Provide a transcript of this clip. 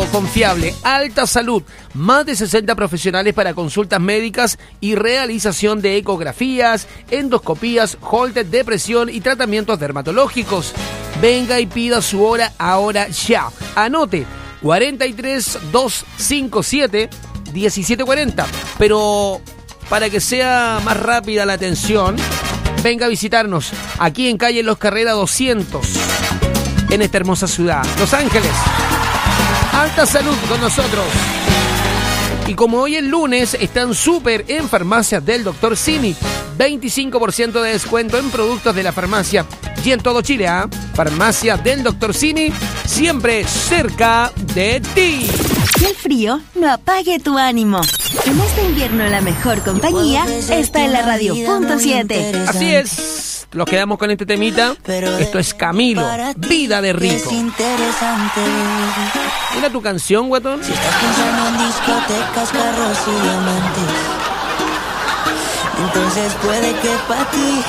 confiable, alta salud, más de 60 profesionales para consultas médicas y realización de ecografías, endoscopías, holter de presión y tratamientos dermatológicos. Venga y pida su hora ahora ya. Anote 43 257 1740. Pero para que sea más rápida la atención, venga a visitarnos aquí en calle Los Carrera 200, en esta hermosa ciudad, Los Ángeles. Alta salud con nosotros. Y como hoy es lunes, están súper en farmacias del Dr. Simi. 25% de descuento en productos de la farmacia y en todo Chile, ¿eh? Farmacia del Dr. Simi, siempre cerca de ti. Que el frío no apague tu ánimo. En este invierno la mejor compañía está en la Radio.7. Así es, los quedamos con este temita. Esto es Camilo, Vida de Rico. Mira tu canción, guatón. Si estás pensando en discotecas, carros y diamantes, entonces puede que para ti